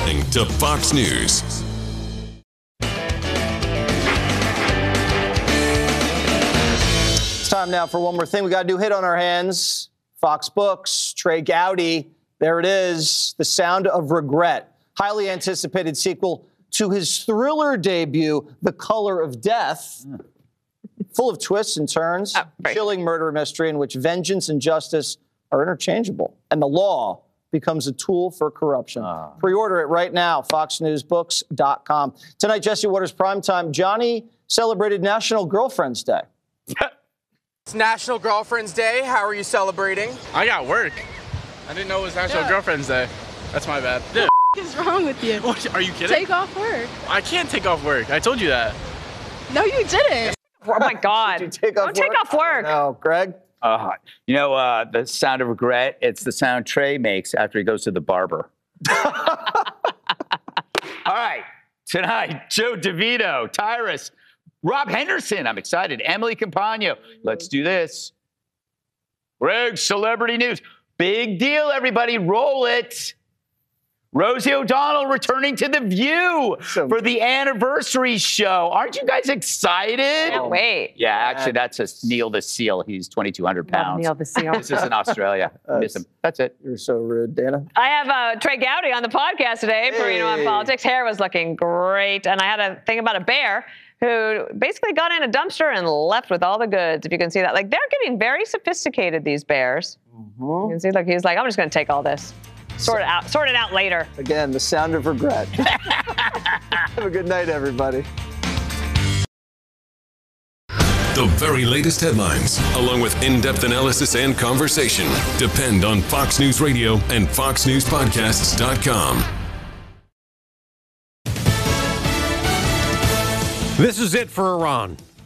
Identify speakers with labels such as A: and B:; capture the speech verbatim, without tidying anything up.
A: listening to Fox News.
B: It's time now for one more thing. We got a new hit on our hands. Fox Books, Trey Gowdy. There it is. The Sound of Regret. Highly anticipated sequel to his thriller debut, The Color of Death. Full of twists and turns. Oh, right. Chilling murder mystery in which vengeance and justice are interchangeable. And the law becomes a tool for corruption. Uh. Pre-order it right now, fox news books dot com. Tonight, Jesse Waters Primetime. Johnny celebrated National Girlfriend's Day.
C: It's National Girlfriend's Day. How are you celebrating?
D: I got work. I didn't know it was National yeah. Girlfriend's Day. That's my bad.
E: What the f- is wrong with you?
D: What, are you kidding?
E: Take off work.
D: I can't take off work. I told you that.
E: No, you didn't.
F: Oh, my God.
B: Did you take off
F: Don't
B: work?
F: take off work.
B: No, Greg?
G: Uh, you know, uh, the sound of regret, it's the sound Trey makes after he goes to the barber. All right. Tonight, Joe DeVito, Tyrus, Rob Henderson. I'm excited. Emily Campagno. Let's do this. Greg, celebrity news. Big deal, everybody. Roll it. Rosie O'Donnell returning to The View so, for the anniversary show. Aren't you guys excited?
F: Oh, wait.
G: Yeah, actually, that's a Neil the Seal. He's twenty-two hundred pounds.
F: Neil the Seal.
G: This is in Australia. Miss him. That's it.
B: You're so rude, Dana.
F: I have uh, Trey Gowdy on the podcast today for
B: hey.
F: You Know on Politics. Hair was looking great. And I had a thing about a bear who basically got in a dumpster and left with all the goods, if you can see that. Like, they're getting very sophisticated, these bears. Mm-hmm. You can see, look, he's like, I'm just going to take all this. Sort it out. Sort it out later.
B: Again, the sound of regret. Have a good night, everybody.
A: The very latest headlines, along with in-depth analysis and conversation, depend on Fox News Radio and fox news podcasts dot com.
H: This is it for Iran.